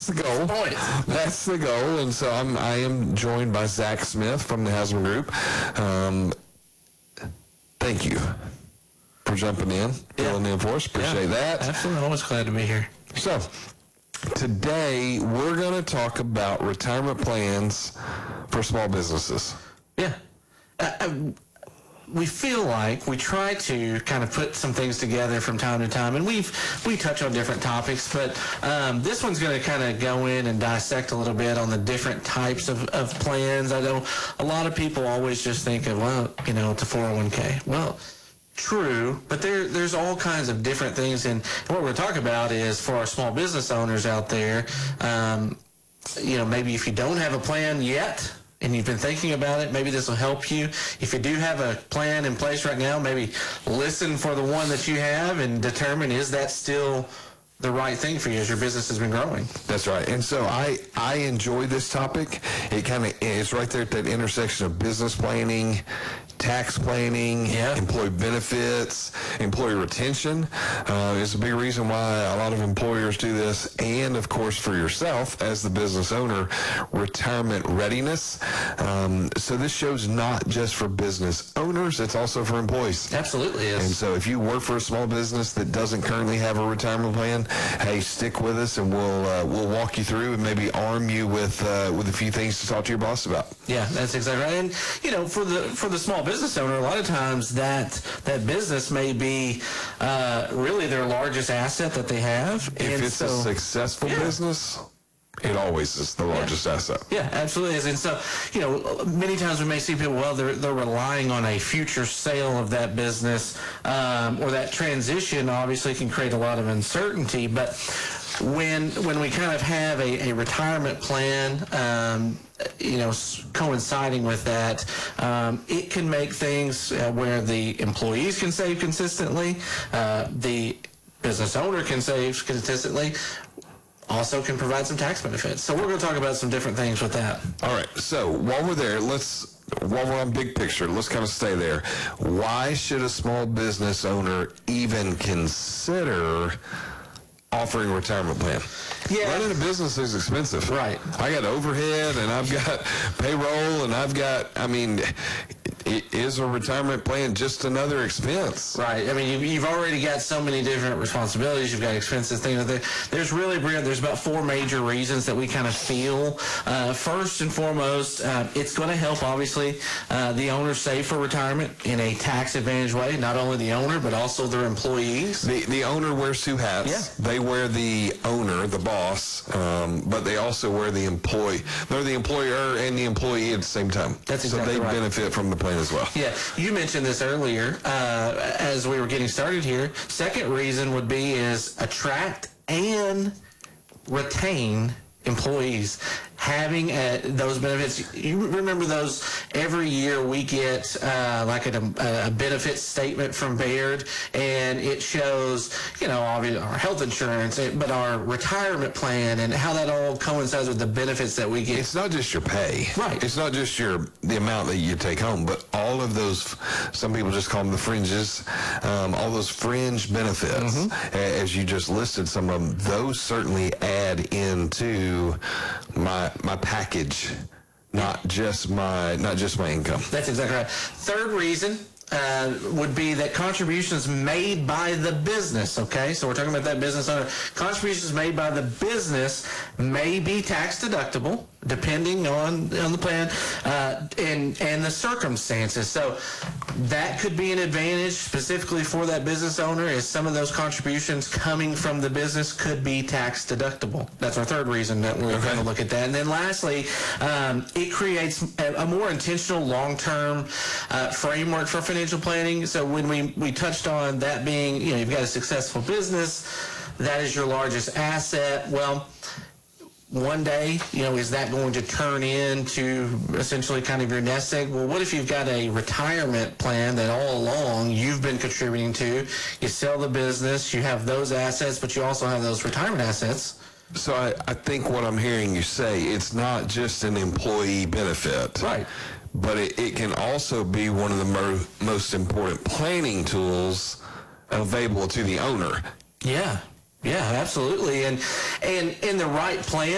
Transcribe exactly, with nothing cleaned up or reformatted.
the goal. Point. That's the goal. And so I'm, I am joined by Zach Smith from the Haslam Group. Um, thank you for jumping in, filling yeah. in for us. Appreciate yeah, that. Absolutely. I'm always glad to be here. So today we're going to talk about retirement plans for small businesses. Yeah. Uh, uh, we feel like we try to kind of put some things together from time to time, and we've we touch on different topics, but um, this one's going to kind of go in and dissect a little bit on the different types of, of plans. I know a lot of people always just think of, well, you know, it's a four oh one k. Well, true, but there there's all kinds of different things, and what we're talking about is for our small business owners out there, um, you know, maybe if you don't have a plan yet, and you've been thinking about it, maybe this will help you. If you do have a plan in place right now, maybe listen for the one that you have and determine, is that still the right thing for you as your business has been growing? That's right. And so I, I enjoy this topic. It kind of is right there at that intersection of business planning, tax planning, yeah. employee benefits, employee retention. Uh, it's a big reason why a lot of employers do this. And, of course, for yourself as the business owner, retirement readiness. Um, so this show's not just for business owners. It's also for employees. Absolutely is. And so if you work for a small business that doesn't currently have a retirement plan, hey, stick with us and we'll uh, we'll walk you through and maybe arm you with uh, with a few things to talk to your boss about. Yeah, that's exactly right. And you know, for the for the small business owner, a lot of times that that business may be uh, really their largest asset that they have. If and it's so, a successful yeah. business, it always is the largest yeah. asset. Yeah, absolutely is. And so, you know, many times we may see people, well, they're, they're relying on a future sale of that business, um, or that transition obviously can create a lot of uncertainty. But when when we kind of have a, a retirement plan, um, you know, coinciding with that, um, it can make things uh, where the employees can save consistently, uh, the business owner can save consistently, also can provide some tax benefits. So we're going to talk about some different things with that. All right. So while we're there, let's while we're on big picture, let's kind of stay there. Why should a small business owner even consider offering a retirement plan? Yeah. Running a business is expensive. Right. I got overhead and I've got payroll and I've got, I mean, is a retirement plan just another expense? Right. I mean, you've, you've already got so many different responsibilities. You've got expenses, things like that. There's really, there's about four major reasons that we kind of feel. Uh, first and foremost, uh, it's going to help, obviously, uh, the owner save for retirement in a tax advantage way. Not only the owner, but also their employees. The the owner wears two hats. Yeah. They wear the owner, the boss, um, but they also wear the employee. They're the employer and the employee at the same time. That's exactly So they right. benefit from the plan as well. Yeah, you mentioned this earlier uh, as we were getting started here. Second reason would be is attract and retain employees. Having uh, those benefits, you remember those every year we get uh, like a, a benefit statement from Baird, and it shows, you know, obviously our health insurance, but our retirement plan and how that all coincides with the benefits that we get. It's not just your pay. Right. It's not just your the amount that you take home, but all of those, some people just call them the fringes, um, all those fringe benefits, mm-hmm. as you just listed some of them, those certainly add into my my package, not just my not just my income. That's exactly right. Third reason uh, would be that contributions made by the business, okay? So we're talking about that business owner. Contributions made by the business may be tax deductible, depending on, on the plan uh, and, and the circumstances. So that could be an advantage specifically for that business owner, is some of those contributions coming from the business could be tax deductible. That's our third reason that we're okay. going to look at that. And then lastly, um, it creates a, a more intentional long-term uh, framework for financial planning. So when we, we touched on that being, you know, you've got a successful business, that is your largest asset. Well, one day, you know, is that going to turn into essentially kind of your nest egg? Well, what if you've got a retirement plan that all along you've been contributing to? You sell the business, you have those assets, but you also have those retirement assets. So I, I think what I'm hearing you say, it's not just an employee benefit. Right. But it, it can also be one of the mo- most important planning tools available to the owner. Yeah. Yeah, absolutely. And and in the right plan,